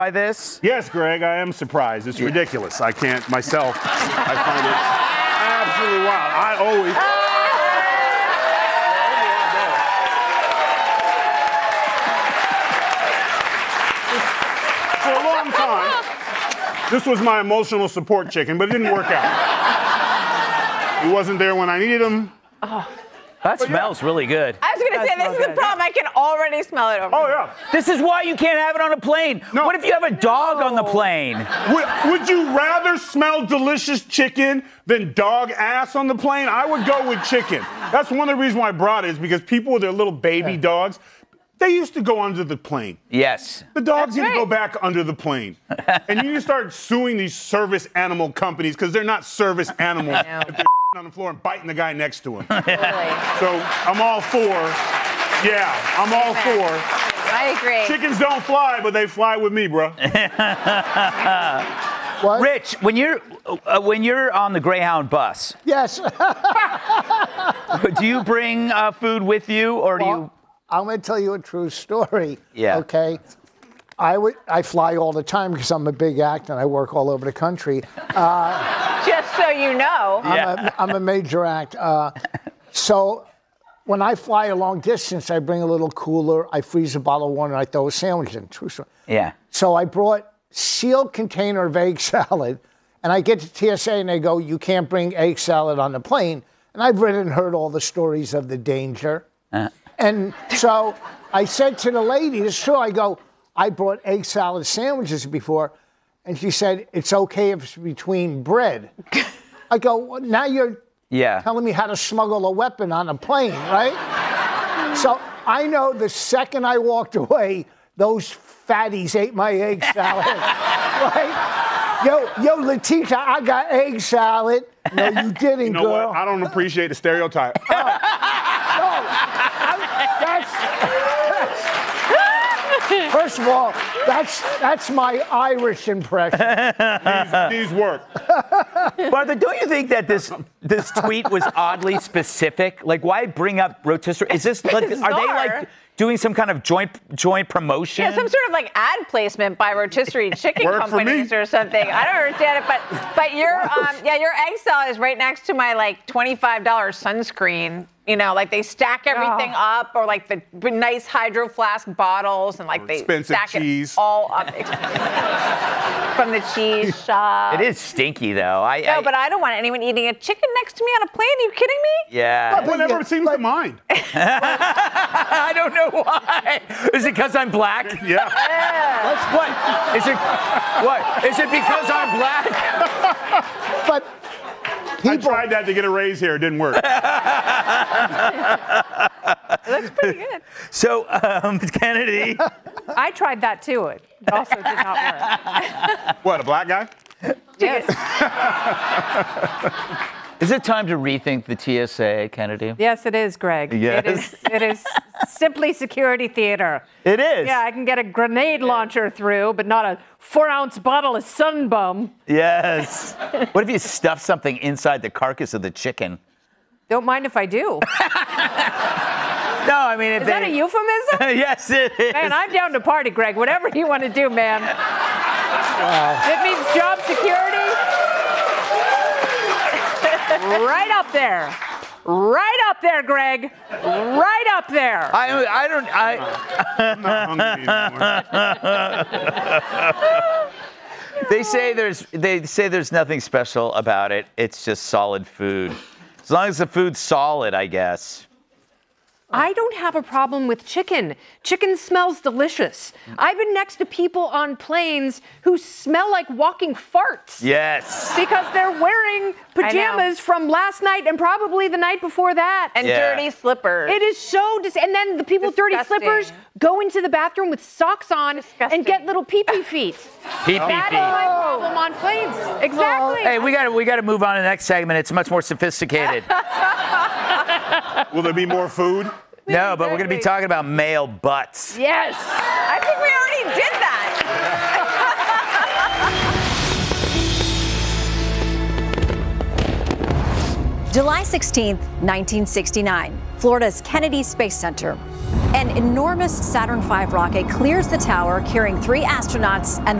by this? Yes, Greg, I am surprised. It's ridiculous. I can't myself. I find it absolutely wild. I always. For a long time, this was my emotional support chicken, but it didn't work out. He wasn't there when I needed him. That smells really good. I was going to say, this is the problem. I can already smell it over here. Yeah. This is why you can't have it on a plane. No. What if you have a dog on the plane? Would you rather smell delicious chicken than dog ass on the plane? I would go with chicken. That's one of the reasons why I brought it, is because people with their little baby dogs, they used to go under the plane. Yes. The dogs need to go back under the plane. And you need to start suing these service animal companies, because they're not service animals. If they're on the floor and biting the guy next to him. So I'm all for, I'm all for. I agree. Chickens don't fly, but they fly with me, bro. What? Rich, when you're on the Greyhound bus, Yes. do you bring food with you, or do you? I'm going to tell you a true story. Yeah. Okay. I fly all the time because I'm a big actor and I work all over the country. Just so you know. I'm a major act. So when I fly a long distance, I bring a little cooler, I freeze a bottle of water, and I throw a sandwich in. True story. Yeah. So I brought sealed container of egg salad, and I get to TSA and they go, you can't bring egg salad on the plane. And I've read and heard all the stories of the danger. And so I said to the lady, it's true, I go, I brought egg salad sandwiches before, and she said, it's okay if it's between bread. I go, well, now you're telling me how to smuggle a weapon on a plane, right? So I know the second I walked away, those fatties ate my egg salad, right? Yo, Letitia, I got egg salad. No, you didn't, You know girl. what? I don't appreciate the stereotype. First of all, that's my Irish impression. These work. Martha, don't you think that this tweet was oddly specific? Like, why bring up rotisserie? Is this like, are they like doing some kind of joint promotion? Yeah, some sort of like ad placement by rotisserie chicken companies or something. I don't understand it, but your your egg salad is right next to my like $25 sunscreen. You know, like they stack everything up, or like the nice Hydro Flask bottles, and like they expensive stack cheese. it all up from the cheese shop. It is stinky, though. No, but I don't want anyone eating a chicken next to me on a plane. Are you kidding me? Yeah. Whatever seems to mind. I don't know why. Is it because I'm black? Yeah. What? Is it because I'm black? But I tried that to get a raise here. It didn't work. That's pretty good. So, Kennedy. I tried that too. It also did not work. What, a black guy? Yes. Is it time to rethink the TSA, Kennedy? Yes, it is, Greg. Yes. It is simply security theater. It is. Yeah, I can get a grenade launcher through, but not a 4-ounce bottle of Sunbum. Yes. What if you stuff something inside the carcass of the chicken? Don't mind if I do. No, I mean, if Is that a euphemism? Yes, it is. Man, I'm down to party, Greg. Whatever you want to do, man. It means job security. Right up there. Right up there, Greg. Right up there. I'm not hungry anymore. They say there's nothing special about it. It's just solid food. As long as the food's solid, I guess. I don't have a problem with chicken. Chicken smells delicious. I've been next to people on planes who smell like walking farts. Yes. Because they're wearing pajamas from last night and probably the night before that. And dirty slippers. It is so and then the people with dirty slippers go into the bathroom with socks on and get little pee-pee feet. Pee-pee That feet. is my problem on planes. Exactly. Hey, we got to move on to the next segment. It's much more sophisticated. Will there be more food? No, but we're going to be talking about male butts. Yes. I think we already did that. July 16th, 1969, Florida's Kennedy Space Center. An enormous Saturn V rocket clears the tower, carrying 3 astronauts and